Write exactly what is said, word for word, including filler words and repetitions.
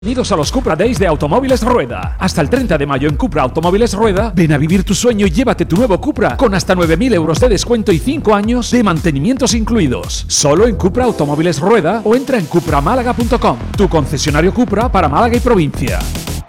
Bienvenidos a los Cupra Days de Automóviles Rueda. Hasta el treinta de mayo en Cupra Automóviles Rueda, ven a vivir tu sueño y llévate tu nuevo Cupra con hasta nueve mil euros de descuento y cinco años de mantenimientos incluidos. Solo en Cupra Automóviles Rueda o entra en cupra málaga punto com, tu concesionario Cupra para Málaga y provincia.